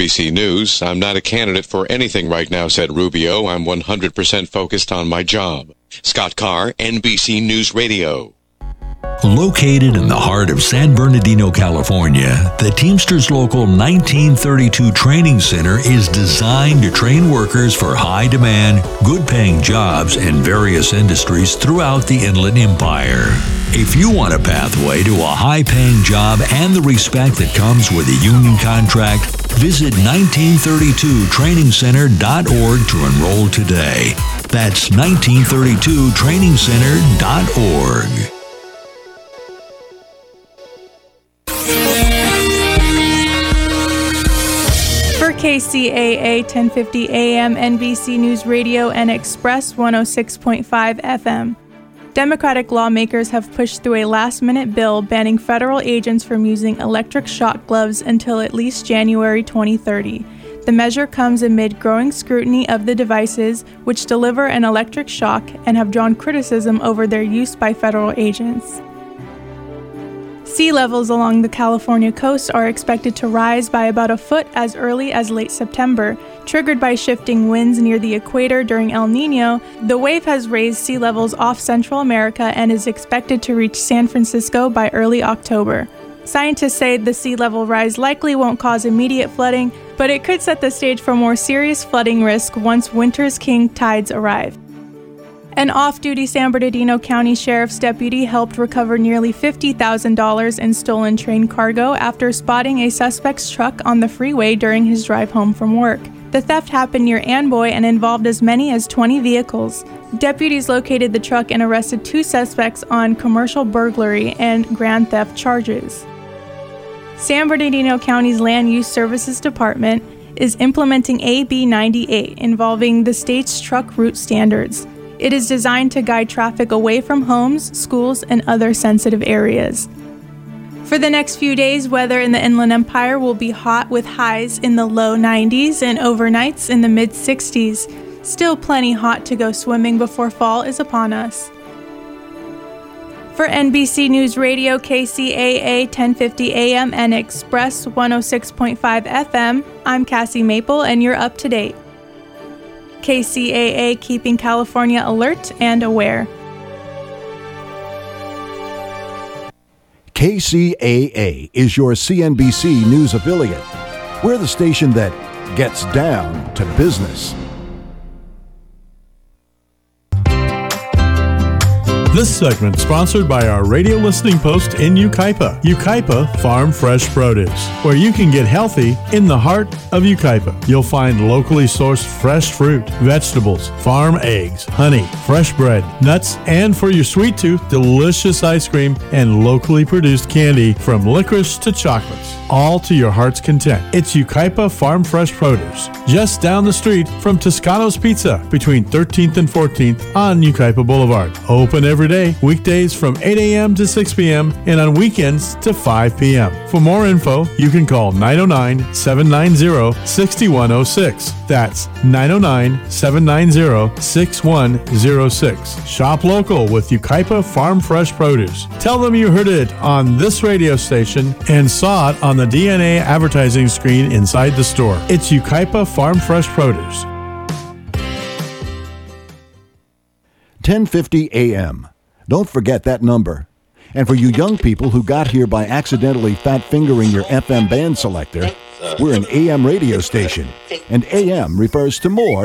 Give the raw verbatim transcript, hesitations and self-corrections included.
B C News. I'm not a candidate for anything right now, said Rubio. I'm one hundred percent focused on my job. Scott Carr, N B C News Radio. Located in the heart of San Bernardino, California, the Teamsters Local nineteen thirty-two Training Center is designed to train workers for high-demand, good-paying jobs in various industries throughout the Inland Empire. If you want a pathway to a high-paying job and the respect that comes with a union contract, visit nineteen thirty-two training center dot org to enroll today. That's nineteen thirty-two training center dot org. For K C A A ten fifty A M, N B C News Radio, and Express one oh six point five F M, Democratic lawmakers have pushed through a last-minute bill banning federal agents from using electric shock gloves until at least January twenty thirty. The measure comes amid growing scrutiny of the devices which deliver an electric shock and have drawn criticism over their use by federal agents. Sea levels along the California coast are expected to rise by about a foot as early as late September. Triggered by shifting winds near the equator during El Niño, the wave has raised sea levels off Central America and is expected to reach San Francisco by early October. Scientists say the sea level rise likely won't cause immediate flooding, but it could set the stage for more serious flooding risk once winter's king tides arrive. An off-duty San Bernardino County Sheriff's deputy helped recover nearly fifty thousand dollars in stolen train cargo after spotting a suspect's truck on the freeway during his drive home from work. The theft happened near Amboy and involved as many as twenty vehicles. Deputies located the truck and arrested two suspects on commercial burglary and grand theft charges. San Bernardino County's Land Use Services Department is implementing A B ninety-eight, involving the state's truck route standards. It is designed to guide traffic away from homes, schools, and other sensitive areas. For the next few days, weather in the Inland Empire will be hot with highs in the low nineties and overnights in the mid sixties. Still plenty hot to go swimming before fall is upon us. For N B C News Radio, K C A A ten fifty A M, and Express one oh six point five F M, I'm Cassie Maple, and you're up to date. K C A A keeping California alert and aware. K C A A is your C N B C News affiliate. We're the station that gets down to business. This segment sponsored by our radio listening post in Yucaipa, Yucaipa Farm Fresh Produce, where you can get healthy in the heart of Yucaipa. You'll find locally sourced fresh fruit, vegetables, farm eggs, honey, fresh bread, nuts, and for your sweet tooth, delicious ice cream and locally produced candy from licorice to chocolates, all to your heart's content. It's Yucaipa Farm Fresh Produce, just down the street from Toscano's Pizza between thirteenth and fourteenth on Yucaipa Boulevard. Open every day, weekdays from eight a.m. to six p.m. and on weekends to five p.m. For more info, you can call nine oh nine, seven nine zero, six one oh six. That's nine oh nine, seven nine zero, six one oh six. Shop local with Yucaipa Farm Fresh Produce. Tell them you heard it on this radio station and saw it on the D N A advertising screen inside the store. It's Yucaipa Farm Fresh Produce. ten fifty A M. Don't forget that number. And for you young people who got here by accidentally fat-fingering your F M band selector, we're an A M radio station, and A M refers to more